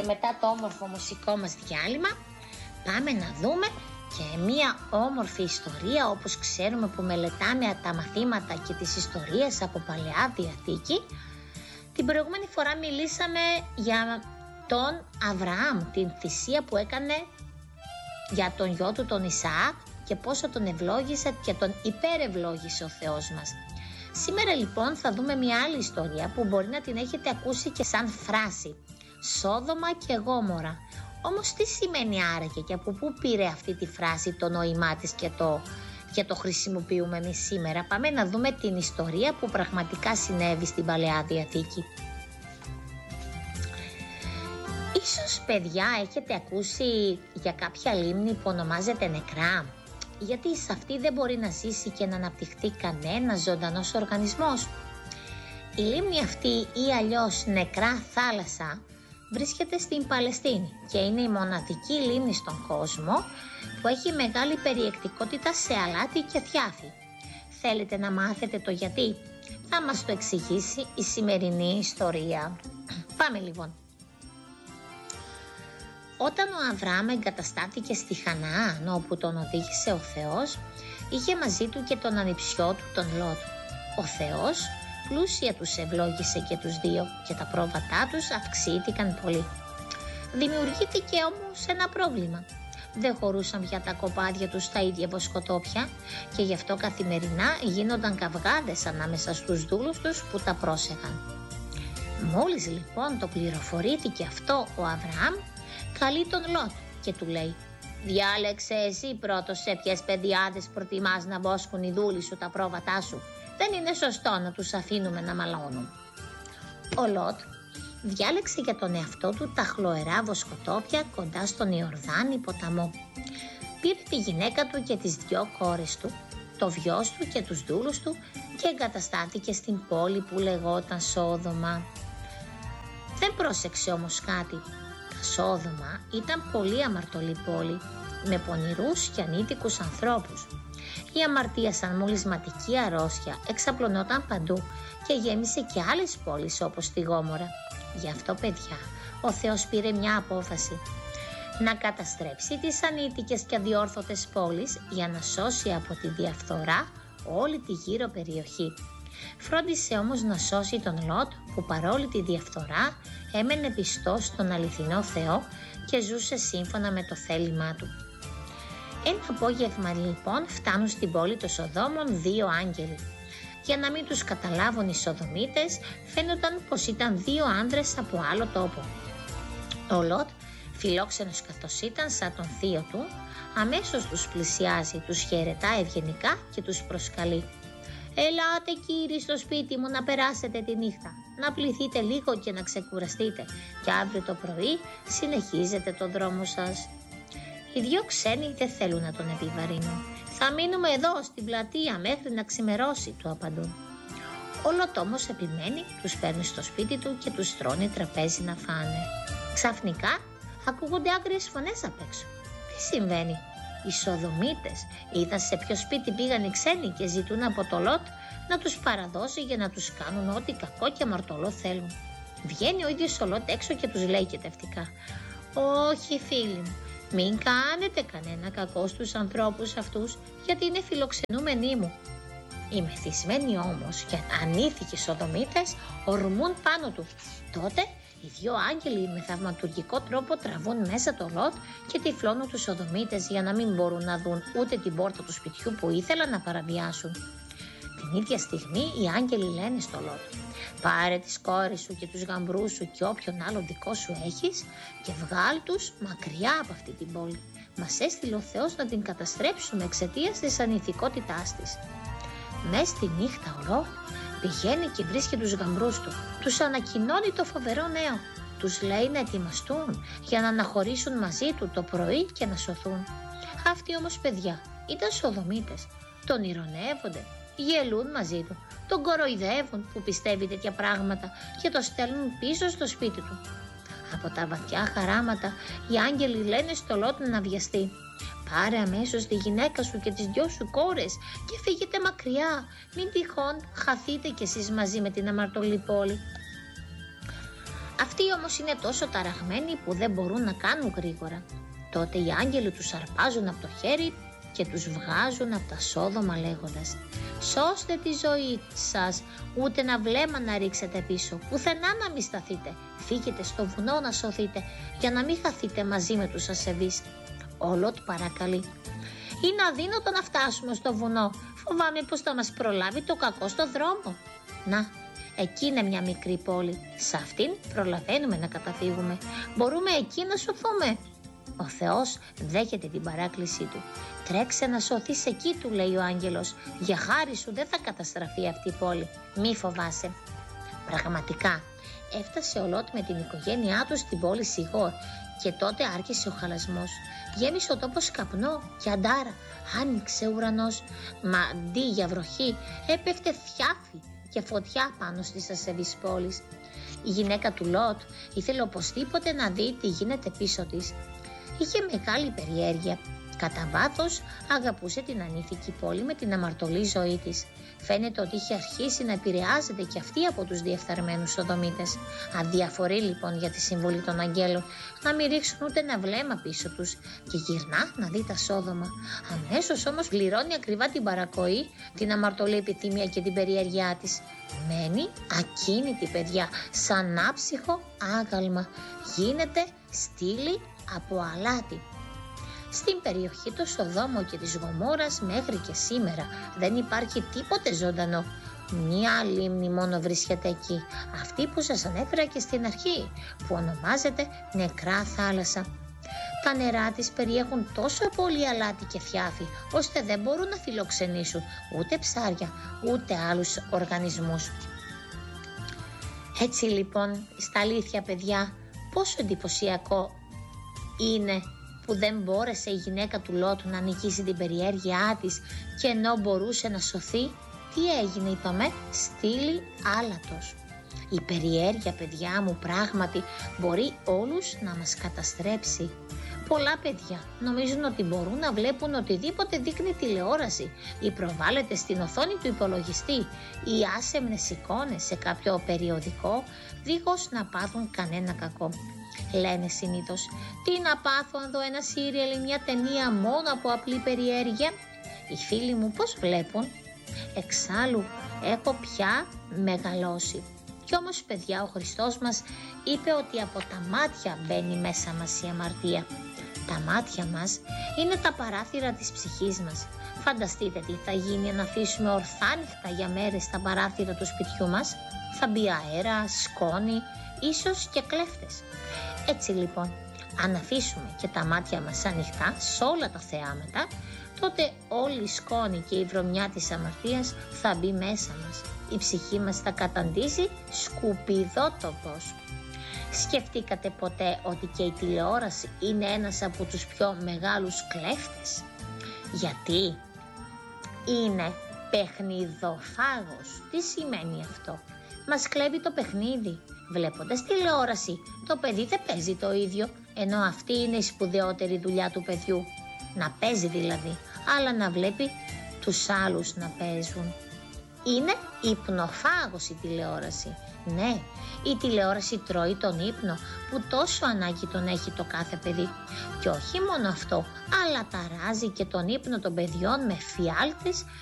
μετά το όμορφο μουσικό μας διάλειμμα πάμε να δούμε και μία όμορφη ιστορία, όπως ξέρουμε που μελετάμε τα μαθήματα και τις ιστορίες από Παλαιά Διαθήκη. Την προηγούμενη φορά μιλήσαμε για τον Αβραάμ, την θυσία που έκανε για τον γιο του τον Ισαάκ και πόσο τον ευλόγησε και τον υπερευλόγησε ο Θεός μας. Σήμερα λοιπόν θα δούμε μια άλλη ιστορία που μπορεί να την έχετε ακούσει και σαν φράση, Σόδομα και Γόμορα. Όμως τι σημαίνει άραγε και από πού πήρε αυτή τη φράση, το νόημά της και το χρησιμοποιούμε εμείς σήμερα? Πάμε να δούμε την ιστορία που πραγματικά συνέβη στην Παλαιά Διαθήκη. Ίσως παιδιά έχετε ακούσει για κάποια λίμνη που ονομάζεται Νεκρά, γιατί σε αυτή δεν μπορεί να ζήσει και να αναπτυχθεί κανένας ζωντανός οργανισμός. Η λίμνη αυτή ή αλλιώς Νεκρά θάλασσα βρίσκεται στην Παλαιστίνη και είναι η μοναδική λίμνη στον κόσμο που έχει μεγάλη περιεκτικότητα σε αλάτι και θιάφι. Θέλετε να μάθετε το γιατί? Θα μας το εξηγήσει η σημερινή ιστορία. Πάμε λοιπόν. Όταν ο Αβραάμ εγκαταστάθηκε στη Χαναάν, όπου τον οδήγησε ο Θεός, είχε μαζί του και τον ανιψιό του τον Λότ. Ο Θεός πλούσια τους ευλόγησε και τους δύο και τα πρόβατά τους αυξήθηκαν πολύ. Δημιουργήθηκε όμως ένα πρόβλημα. Δεν χωρούσαν πια τα κοπάδια τους στα ίδια βοσκοτόπια και γι' αυτό καθημερινά γίνονταν καυγάδες ανάμεσα στους δούλους τους που τα πρόσεχαν. Μόλις λοιπόν το πληροφορήθηκε αυτό ο Αβραάμ, καλεί τον Λότ και του λέει: «Διάλεξε εσύ πρώτος σε ποιες παιδιάδες προτιμάς να βόσκουν οι δούλοι σου τα πρόβατά σου. Δεν είναι σωστό να τους αφήνουμε να μαλώνουν». Ο Λότ διάλεξε για τον εαυτό του τα χλωερά βοσκοτόπια κοντά στον Ιορδάνη ποταμό. Πήρε τη γυναίκα του και τις δυο κόρες του, το γιος του και τους δούλους του και εγκαταστάθηκε στην πόλη που λεγόταν Σόδομα. Δεν πρόσεξε όμως κάτι. Τα Σόδομα ήταν πολύ αμαρτωλή πόλη, με πονηρούς και ανήθικους ανθρώπους. Η αμαρτία σαν μολυσματική αρρώστια εξαπλωνόταν παντού και γέμισε και άλλες πόλεις όπως τη Γόμορα. Γι' αυτό παιδιά, ο Θεός πήρε μια απόφαση: να καταστρέψει τις ανήθικες και αδιόρθωτες πόλεις για να σώσει από τη διαφθορά όλη τη γύρω περιοχή. Φρόντισε όμως να σώσει τον Λότ που παρόλη τη διαφθορά έμενε πιστός στον αληθινό Θεό και ζούσε σύμφωνα με το θέλημά του. Ένα απόγευμα λοιπόν φτάνουν στην πόλη των Σοδόμων δύο άγγελοι. Για να μην τους καταλάβουν οι Σοδομίτες, φαίνονταν πως ήταν δύο άνδρες από άλλο τόπο. Ο Λότ, φιλόξενος καθώς ήταν σαν τον θείο του, αμέσως τους πλησιάζει, τους χαιρετά ευγενικά και τους προσκαλεί: «Ελάτε κύριοι στο σπίτι μου να περάσετε τη νύχτα, να πληθείτε λίγο και να ξεκουραστείτε και αύριο το πρωί συνεχίζετε το δρόμο σας». Οι δυο ξένοι δεν θέλουν να τον επιβαρύνουν. «Θα μείνουμε εδώ στην πλατεία μέχρι να ξημερώσει», του απαντούν. Ο Λότ όμως επιμένει, τους παίρνει στο σπίτι του και τους τρώνει τραπέζι να φάνε. Ξαφνικά ακούγονται άγριες φωνές απ' έξω. Τι συμβαίνει? Οι Σοδομίτες είδαν σε ποιο σπίτι πήγαν οι ξένοι και ζητούν από το Λότ να τους παραδώσει για να τους κάνουν ό,τι κακό και αμαρτωλό θέλουν. Βγαίνει ο ίδιος ο Λότ έξω και τους λέει κετευτικά: «Όχι φίλοι μου, μην κάνετε κανένα κακό στους ανθρώπους αυτούς, γιατί είναι φιλοξενούμενοι μου». Οι μεθυσμένοι όμως και ανήθικοι Σοδομίτες ορμούν πάνω του. Τότε οι δυο άγγελοι με θαυματουργικό τρόπο τραβούν μέσα το Λότ και τυφλώνουν τους Σοδομίτες για να μην μπορούν να δουν ούτε την πόρτα του σπιτιού που ήθελαν να παραβιάσουν. Την ίδια στιγμή οι άγγελοι λένε στο Λότ: «Πάρε τις κόρες σου και τους γαμπρούς σου και όποιον άλλο δικό σου έχεις και βγάλ τους μακριά από αυτή την πόλη. Μας έστειλε ο Θεός να την καταστρέψουμε εξαιτίας της ανηθικότητάς της». Μες στη νύχτα ο Λότ πηγαίνει και βρίσκει τους γαμπρούς του. Τους ανακοινώνει το φοβερό νέο. Τους λέει να ετοιμαστούν για να αναχωρήσουν μαζί του το πρωί και να σωθούν. Αυτοί όμως παιδιά ήταν Σοδομίτες. Τον ηρωνεύονται, γελούν μαζί του, τον κοροϊδεύουν που πιστεύει τέτοια πράγματα και το στέλνουν πίσω στο σπίτι του. Από τα βαθιά χαράματα οι άγγελοι λένε στο Λότ να βιαστεί: «Πάρε αμέσως τη γυναίκα σου και τις δυο σου κόρες και φύγετε μακριά, μην τυχόν χαθείτε κι εσείς μαζί με την αμαρτωλή πόλη». Αυτοί όμως είναι τόσο ταραγμένοι που δεν μπορούν να κάνουν γρήγορα. Τότε οι άγγελοι τους αρπάζουν από το χέρι και τους βγάζουν από τα σόδομα λέγοντας: «Σώστε τη ζωή σας, ούτε ένα βλέμμα να ρίξετε πίσω, πουθενά να μην σταθείτε. Φύγετε στο βουνό να σωθείτε, για να μην χαθείτε μαζί με τους ασεβείς». Ο Λότ παρακαλεί: «Είναι αδύνατο να φτάσουμε στο βουνό. Φοβάμαι πως θα μας προλάβει το κακό στο δρόμο». «Να, εκεί είναι μια μικρή πόλη. Σε αυτήν προλαβαίνουμε να καταφύγουμε. Μπορούμε εκεί να σωθούμε». Ο Θεός δέχεται την παράκλησή του. «Τρέξε να σωθείς εκεί», του λέει ο άγγελος. «Για χάρη σου δεν θα καταστραφεί αυτή η πόλη. Μη φοβάσαι». Πραγματικά έφτασε ο Λότ με την οικογένειά του στην πόλη Σιγόρ και τότε άρχισε ο χαλασμός. Γέμισε ο τόπος καπνό και αντάρα. Άνοιξε ουρανός, μα αντί για βροχή έπεφτε θιάφη και φωτιά πάνω στις ασεβείς πόλεις. Η γυναίκα του Λότ ήθελε οπωσδήποτε να δει τι γίνεται πίσω της. Είχε μεγάλη περιέργεια. Κατά βάθος αγαπούσε την ανήθικη πόλη με την αμαρτωλή ζωή της. Φαίνεται ότι είχε αρχίσει να επηρεάζεται και αυτή από τους διεφθαρμένους Σοδομίτες. Αδιαφορεί λοιπόν για τη συμβουλή των αγγέλων να μην ρίξουν ούτε ένα βλέμμα πίσω τους και γυρνά να δει τα Σόδομα. Αμέσως όμως πληρώνει ακριβά την παρακοή, την αμαρτωλή επιθυμία και την περιέργειά της. Μένει ακίνητη, παιδιά, σαν άψυχο άγαλμα. Γίνεται στήλη από αλάτι. Στην περιοχή του Σοδόμου και της Γομόρας μέχρι και σήμερα δεν υπάρχει τίποτε ζωντανό. Μία λίμνη μόνο βρίσκεται εκεί, αυτή που σας ανέφερα και στην αρχή, που ονομάζεται Νεκρά Θάλασσα. Τα νερά της περιέχουν τόσο πολύ αλάτι και θιάφη, ώστε δεν μπορούν να φιλοξενήσουν ούτε ψάρια, ούτε άλλους οργανισμούς. Έτσι λοιπόν, στα αλήθεια παιδιά, πόσο εντυπωσιακό είναι που δεν μπόρεσε η γυναίκα του Λότ να νικήσει την περιέργειά της και ενώ μπορούσε να σωθεί, τι έγινε είπαμε? Στήλη άλατος. Η περιέργεια, παιδιά μου, πράγματι μπορεί όλους να μας καταστρέψει. Πολλά παιδιά νομίζουν ότι μπορούν να βλέπουν οτιδήποτε δείχνει τηλεόραση ή προβάλλεται στην οθόνη του υπολογιστή ή άσεμνες εικόνες σε κάποιο περιοδικό, δίχως να πάθουν κανένα κακό. Λένε συνήθως, τι να πάθω αν δω ένα σύριαλ ή μια ταινία μόνο από απλή περιέργεια? Οι φίλοι μου πώς βλέπουν? Εξάλλου έχω πια μεγαλώσει. Κι όμως παιδιά, ο Χριστός μας είπε ότι από τα μάτια μπαίνει μέσα μας η αμαρτία. Τα μάτια μας είναι τα παράθυρα της ψυχής μας. Φανταστείτε τι θα γίνει αν αφήσουμε ορθάνυχτα για μέρες τα παράθυρα του σπιτιού μας. Θα μπει αέρα, σκόνη, ίσως και κλέφτες. Έτσι λοιπόν, αν αφήσουμε και τα μάτια μας ανοιχτά σε όλα τα θεάματα, τότε όλη η σκόνη και η βρωμιά της αμαρτίας θα μπει μέσα μας. Η ψυχή μας θα καταντήσει σκουπιδότοπος. Σκεφτήκατε ποτέ ότι και η τηλεόραση είναι ένας από τους πιο μεγάλους κλέφτες? Γιατί είναι παιχνιδοφάγος. Τι σημαίνει αυτό? Μας κλέβει το παιχνίδι. Βλέποντας τηλεόραση, το παιδί δεν παίζει το ίδιο, ενώ αυτή είναι η σπουδαιότερη δουλειά του παιδιού. Να παίζει δηλαδή, αλλά να βλέπει τους άλλους να παίζουν. Είναι υπνοφάγος η τηλεόραση. Ναι, η τηλεόραση τρώει τον ύπνο που τόσο ανάγκη τον έχει το κάθε παιδί. Και όχι μόνο αυτό, αλλά ταράζει και τον ύπνο των παιδιών με φιάλτες